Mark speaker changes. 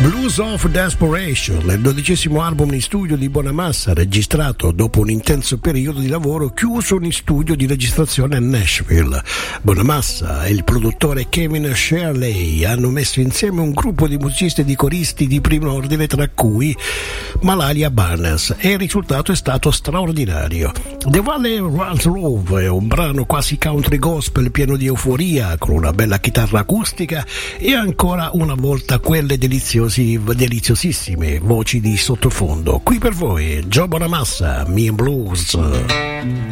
Speaker 1: Blues of Desperation, il 12° album in studio di Bonamassa, registrato dopo un intenso periodo di lavoro chiuso in studio di registrazione a Nashville. Bonamassa e il produttore Kevin Shirley hanno messo insieme un gruppo di musicisti e di coristi di primo ordine, tra cui Malalia Barnes, e il risultato è stato straordinario. The Valley Runs Love è un brano quasi country gospel pieno di euforia, con una bella chitarra acustica e ancora una volta quelle deliziosissime voci di sottofondo. Qui per voi Joe Bonamassa, Me and Blues.